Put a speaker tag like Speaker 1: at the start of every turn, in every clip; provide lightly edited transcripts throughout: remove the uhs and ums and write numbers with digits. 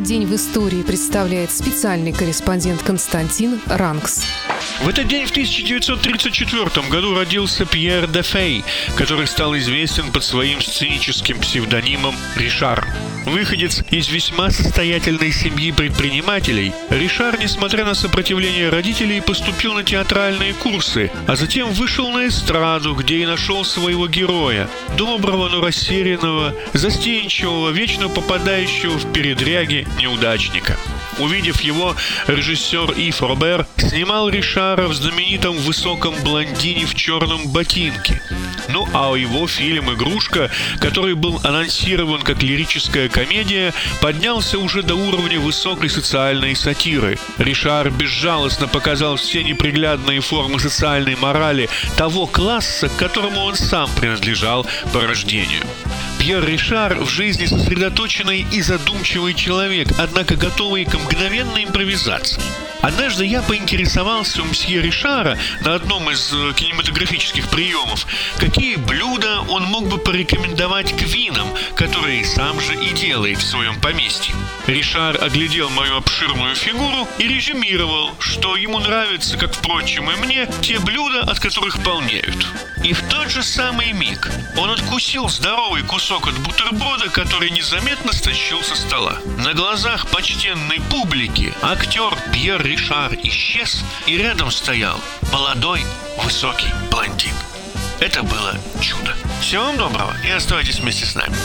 Speaker 1: Этот день в истории представляет специальный корреспондент Константин Ранкс.
Speaker 2: В этот день в 1934 году родился Пьер де Фей, который стал известен под своим сценическим псевдонимом Ришар. Выходец из весьма состоятельной семьи предпринимателей, Ришар, несмотря на сопротивление родителей, поступил на театральные курсы, а затем вышел на эстраду, где и нашел своего героя – доброго, но рассеянного, застенчивого, вечно попадающего в передряги неудачника. Увидев его, режиссер Ив Робер снимал Ришара в знаменитом высоком блондине в черном ботинке. Ну а его фильм «Игрушка», который был анонсирован как лирическая комедия, поднялся уже до уровня высокой социальной сатиры. Ришар безжалостно показал все неприглядные формы социальной морали того класса, к которому он сам принадлежал по рождению. Пьер Ришар в жизни сосредоточенный и задумчивый человек, однако готовый к мгновенной импровизации. Однажды я поинтересовался у мсье Ришара на одном из кинематографических приемов, какие блюда он мог бы порекомендовать к винам, которые сам же и делает в своем поместье. Ришар оглядел мою обширную фигуру и резюмировал, что ему нравятся, как, впрочем, и мне, те блюда, от которых полнеют. И в тот же самый миг он откусил здоровый кусок от бутерброда, который незаметно стащил со стола. На глазах почтенной публики актер Пьер Ришар исчез, и рядом стоял молодой, высокий блондин. Это было чудо. Всего вам доброго и оставайтесь вместе с нами.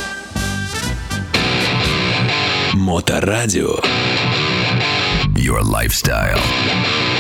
Speaker 3: Моторадио. Your lifestyle.